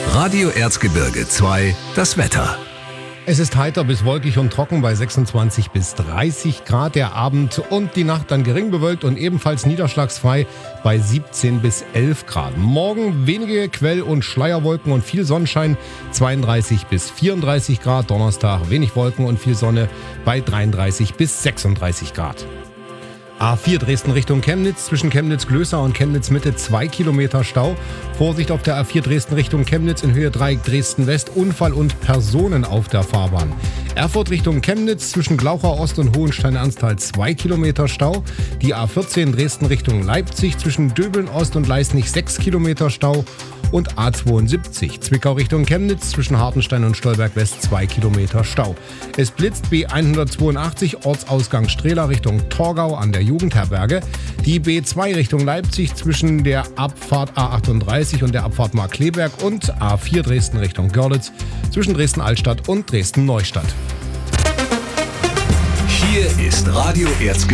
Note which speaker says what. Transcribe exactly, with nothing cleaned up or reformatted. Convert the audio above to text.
Speaker 1: Radio Erzgebirge zwei, das Wetter.
Speaker 2: Es ist heiter bis wolkig und trocken bei sechsundzwanzig bis dreißig Grad. Der Abend und die Nacht dann gering bewölkt und ebenfalls niederschlagsfrei bei siebzehn bis elf Grad. Morgen wenige Quell- und Schleierwolken und viel Sonnenschein, zweiunddreißig bis vierunddreißig Grad. Donnerstag wenig Wolken und viel Sonne bei dreiunddreißig bis sechsunddreißig Grad. A vier Dresden Richtung Chemnitz, zwischen Chemnitz-Glößer und Chemnitz-Mitte zwei Kilometer Stau. Vorsicht auf der A vier Dresden Richtung Chemnitz in Höhe Dreieck Dresden-West, Unfall und Personen auf der Fahrbahn. Erfurt Richtung Chemnitz, zwischen Glaucher Ost und Hohenstein-Ernsthal zwei Kilometer Stau. Die A vierzehn Dresden Richtung Leipzig, zwischen Döbeln Ost und Leisnig sechs Kilometer Stau. Und A zweiundsiebzig Zwickau Richtung Chemnitz, zwischen Hartenstein und Stolberg West zwei Kilometer Stau. Es blitzt B hundertzweiundachtzig Ortsausgang Strehla Richtung Torgau an der Jugendherberge. Die B zwei Richtung Leipzig zwischen der Abfahrt A achtunddreißig und der Abfahrt Markkleeberg und A vier Dresden Richtung Görlitz zwischen Dresden-Altstadt und Dresden-Neustadt.
Speaker 1: Hier ist Radio Erzgebirge.